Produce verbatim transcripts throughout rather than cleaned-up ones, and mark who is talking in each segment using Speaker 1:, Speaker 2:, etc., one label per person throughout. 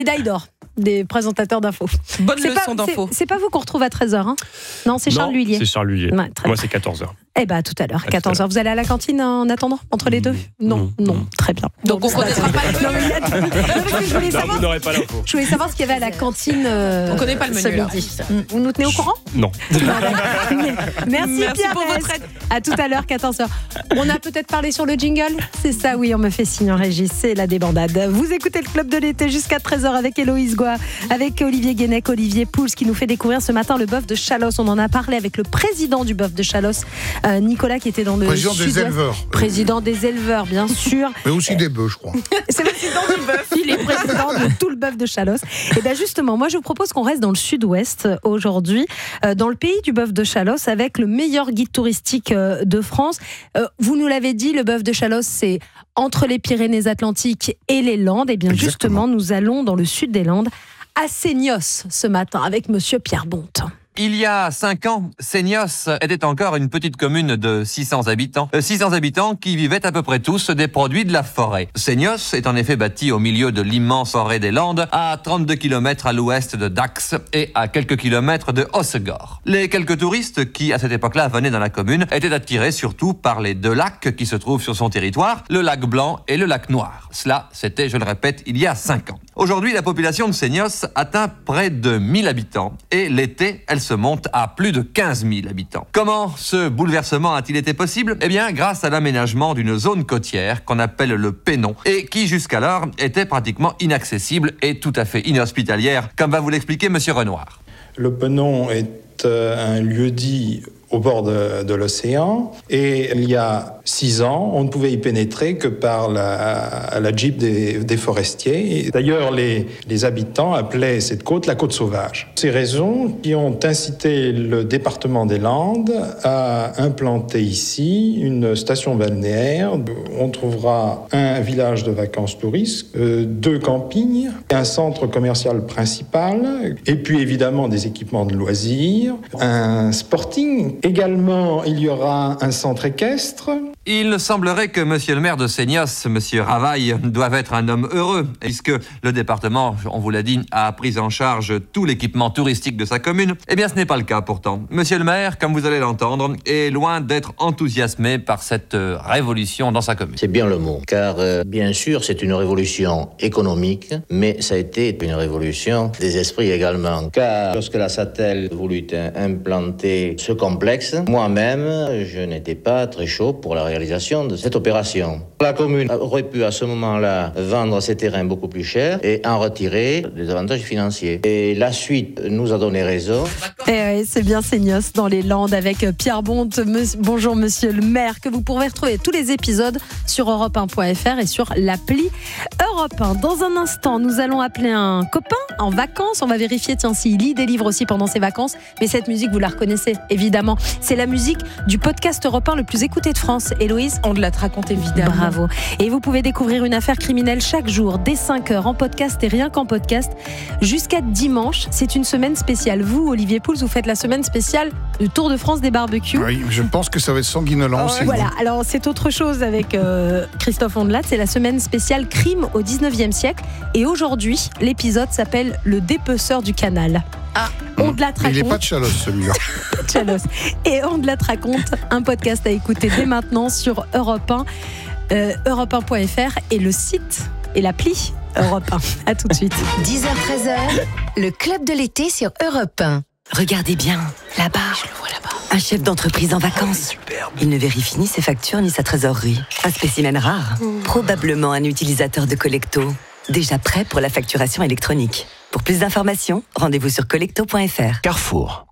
Speaker 1: médaille d'or des présentateurs d'infos.
Speaker 2: Bonne
Speaker 1: c'est
Speaker 2: leçon
Speaker 1: pas,
Speaker 2: d'infos.
Speaker 1: C'est, c'est pas vous qu'on retrouve à treize heures, hein? Non, c'est Charles
Speaker 3: non,
Speaker 1: Lhuillier.
Speaker 3: c'est Charles Lhuillier.
Speaker 1: Ouais,
Speaker 3: Moi, c'est quatorze heures.
Speaker 1: Eh bien, tout à l'heure, quatorze heures. Vous allez à la cantine en attendant, entre les deux? Non,
Speaker 3: Mmh.
Speaker 1: non,
Speaker 3: Mmh.
Speaker 1: très bien.
Speaker 2: Donc, on ne connaîtra pas le
Speaker 1: Non, mais il y a- non, parce que je voulais
Speaker 3: Non,
Speaker 1: savoir,
Speaker 3: vous n'aurez pas l'info.
Speaker 1: je voulais savoir ce qu'il y avait à la cantine. Euh,
Speaker 2: On connaît pas le
Speaker 1: ce
Speaker 2: menu, là.
Speaker 1: midi. Vous nous tenez au courant?
Speaker 3: Non.
Speaker 1: Merci,
Speaker 2: Merci
Speaker 1: Pierre
Speaker 2: pour
Speaker 1: Rest.
Speaker 2: votre aide.
Speaker 1: À tout à l'heure, quatorze heures. On a peut-être parlé sur le jingle? C'est ça, oui, on me fait signe en régie, c'est la débandade. Vous écoutez le Club de l'été jusqu'à treize heures avec Héloïse Goua, avec Olivier Guénec, Olivier Pouls, qui nous fait découvrir ce matin le bœuf de Chalosse. On en a parlé avec le président du bœuf de Chalosse, euh, Nicolas, qui était dans le
Speaker 4: Président
Speaker 1: sud-ouest.
Speaker 4: des éleveurs.
Speaker 1: Président des éleveurs, bien sûr.
Speaker 4: Mais aussi des bœufs, je crois.
Speaker 1: C'est le président du bœuf. Il est président de tout le bœuf de Chalosse. Et bien justement, moi je vous propose qu'on reste dans le sud-ouest aujourd'hui, euh, dans le pays du bœuf de Chalosse, avec le meilleur guide touristique euh, de France. Euh, vous nous l'avez dit, le bœuf de Chalosse, c'est entre les Pyrénées-Atlantiques et les Landes. Et bien
Speaker 4: Exactement.
Speaker 1: justement, nous allons dans le sud des Landes, à Seignos ce matin, avec Monsieur Pierre Bonte.
Speaker 5: Il y a cinq ans, Seignos était encore une petite commune de six cents habitants. Euh, six cents habitants qui vivaient à peu près tous des produits de la forêt. Seignos est en effet bâti au milieu de l'immense forêt des Landes, à trente-deux kilomètres à l'ouest de Dax et à quelques kilomètres de Hossegor. Les quelques touristes qui, à cette époque-là, venaient dans la commune étaient attirés surtout par les deux lacs qui se trouvent sur son territoire, le lac Blanc et le lac Noir. Cela, c'était, je le répète, il y a cinq ans. Aujourd'hui, la population de Seignos atteint près de mille habitants et l'été, elle se monte à plus de quinze mille habitants. Comment ce bouleversement a-t-il été possible? Eh bien, grâce à l'aménagement d'une zone côtière qu'on appelle le Pénon et qui jusqu'alors était pratiquement inaccessible et tout à fait inhospitalière, comme va vous l'expliquer Monsieur Renoir.
Speaker 6: Le Pénon est euh, un lieu-dit au bord de, de l'océan et il y a six ans, on ne pouvait y pénétrer que par la, la Jeep des, des forestiers. Et d'ailleurs, les, les habitants appelaient cette côte la côte sauvage. Ces raisons qui ont incité le département des Landes à implanter ici une station balnéaire. On trouvera un village de vacances touristes, euh, deux campings, un centre commercial principal et puis évidemment des équipements de loisirs, un sporting. Également, il y aura un centre équestre.
Speaker 5: Il semblerait que monsieur le maire de Seignos, monsieur Ravaille, doive être un homme heureux, puisque le département, on vous l'a dit, a pris en charge tout l'équipement touristique de sa commune. Eh bien, ce n'est pas le cas pourtant. Monsieur le maire, comme vous allez l'entendre, est loin d'être enthousiasmé par cette euh, révolution dans sa commune.
Speaker 7: C'est bien le mot, car euh, bien sûr, c'est une révolution économique, mais ça a été une révolution des esprits également. Car lorsque la Satel voulut implanter ce complexe, moi-même, je n'étais pas très chaud pour la réalisation de cette opération. La commune aurait pu à ce moment-là vendre ses terrains beaucoup plus cher et en retirer des avantages financiers. Et la suite nous a donné raison.
Speaker 1: Eh oui, c'est bien Seignos dans les Landes avec Pierre Bonte. Monsieur, bonjour monsieur le maire, que vous pourrez retrouver tous les épisodes sur europe un point f r et sur l'appli Europe un. Dans un instant, nous allons appeler un copain en vacances. On va vérifier tiens, s'il lit des livres aussi pendant ses vacances. Mais cette musique, vous la reconnaissez évidemment. C'est la musique du podcast Europe un le plus écouté de France. Héloïse,
Speaker 2: On te l'a raconté évidemment.
Speaker 1: bravo. Et vous pouvez découvrir une affaire criminelle chaque jour, dès cinq heures, en podcast et rien qu'en podcast, jusqu'à dimanche. C'est une semaine spéciale. Vous, Olivier Pouls, vous faites la semaine spéciale du Tour de France des barbecues.
Speaker 4: Oui, je pense que ça va être sanguinolent aussi.
Speaker 1: Voilà, alors c'est autre chose avec euh, Christophe Ondelat, c'est la semaine spéciale crime au dix-neuvième siècle. Et aujourd'hui, l'épisode s'appelle Le dépeceur du canal.
Speaker 2: Ah.
Speaker 1: Ondelat
Speaker 4: Il n'est pas
Speaker 1: raconte.
Speaker 4: de Chalosse, celui-là.
Speaker 1: Chalosse. Et Ondelat raconte, un podcast à écouter dès maintenant sur Europe un, euh, europe un point f r et le site et l'appli Europe un. À tout de suite.
Speaker 8: dix heures treize heures, le club de l'été sur Europe un.
Speaker 9: Regardez bien, là-bas. Je le vois là-bas. Un chef d'entreprise en vacances. Il ne vérifie ni ses factures ni sa trésorerie. Un spécimen rare. Probablement un utilisateur de Collecto. Déjà prêt pour la facturation électronique. Pour plus d'informations, rendez-vous sur collecto point f r.
Speaker 10: Carrefour.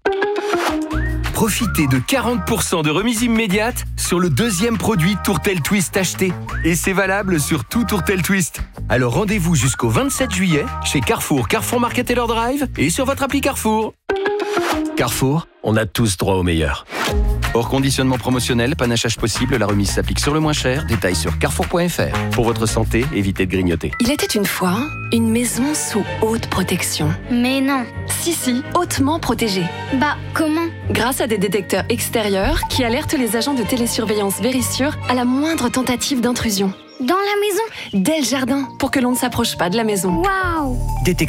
Speaker 10: Profitez de quarante pour cent de remise immédiate sur le deuxième produit Tourtel Twist acheté. Et c'est valable sur tout Tourtel Twist. Alors rendez-vous jusqu'au vingt-sept juillet chez Carrefour, Carrefour Market Taylor Drive et sur votre appli Carrefour. Carrefour, on a tous droit au meilleur. Hors conditionnement promotionnel, panachage possible, la remise s'applique sur le moins cher. Détails sur carrefour point f r. Pour votre santé, évitez de grignoter.
Speaker 9: Il était une fois une maison sous haute protection.
Speaker 11: Mais non.
Speaker 9: Si, si, hautement protégée.
Speaker 11: Bah, comment?
Speaker 9: Grâce à des détecteurs extérieurs qui alertent les agents de télésurveillance Vérissure à la moindre tentative d'intrusion.
Speaker 3: Dans la maison?
Speaker 11: Dès le jardin, pour que l'on ne s'approche pas de la maison.
Speaker 3: Waouh!